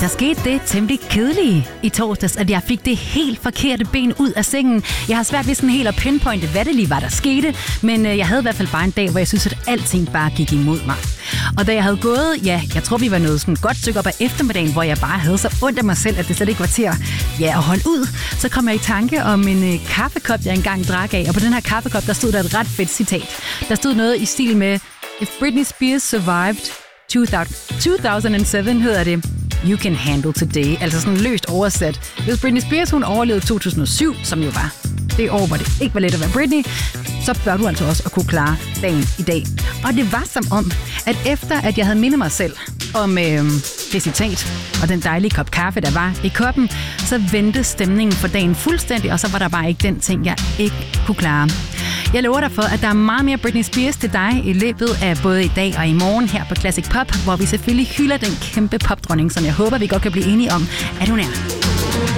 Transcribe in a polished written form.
Der skete det temmelig kedelige i torsdags, at jeg fik det helt forkerte ben ud af sengen. Jeg har svært ved sådan helt at pinpointe, hvad det lige var, der skete, men jeg havde i hvert fald bare en dag, hvor jeg synes, at alting bare gik imod mig. Og da jeg havde gået, jeg tror vi var nået sådan et godt stykke op ad eftermiddagen, hvor jeg bare havde så ondt af mig selv, at det slet ikke var til at holde ud, så kom jeg i tanke om en kaffekop, jeg engang drak af, og på den her kaffekop, der stod der et ret fedt citat. Der stod noget i stil med, If Britney Spears survived 2007 hedder det, You can handle today. Altså sådan løst oversat. Hvis Britney Spears hun overlevede 2007, som jo var det år, hvor det ikke var let at være Britney, så bør du altså også at kunne klare dagen i dag. Og det var som om, at efter at jeg havde mindet mig selv om det citat og den dejlige kop kaffe, der var i koppen, så vendte stemningen for dagen fuldstændig, og så var der bare ikke den ting, jeg ikke kunne klare. Jeg lover dig for, at der er meget mere Britney Spears til dig i løbet af både i dag og i morgen her på Classic Pop, hvor vi selvfølgelig hylder den kæmpe popdronning, som jeg håber, vi godt kan blive enige om, at hun er.